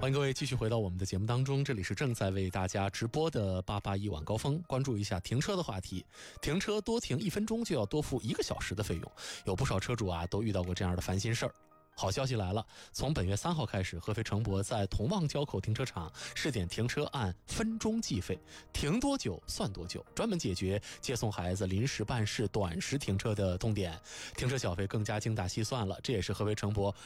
欢迎各位继续回到我们的节目当中，这里是正在为大家直播的881晚高峰。关注一下停车的话题，停车多停1分钟就要多付1个小时的费用，有不少车主都遇到过这样的烦心事儿。好消息来了，从本月3号开始，合肥城博在同旺交口停车场试点停车按分钟计费，停多久算多久，专门解决接送孩子、临时办事、短时停车的痛点。停车小费更加精打细算了，这也是合肥城博